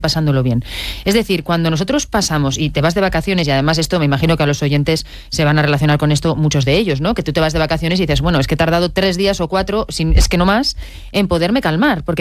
pasándolo bien. Es decir, cuando nosotros pasamos y te vas de vacaciones, y además esto me imagino que a los oyentes se van a relacionar con esto muchos de ellos, ¿no? Que tú te vas de vacaciones y dices, bueno, es que he tardado 3 días o 4, es que no más, en poderme calmar, porque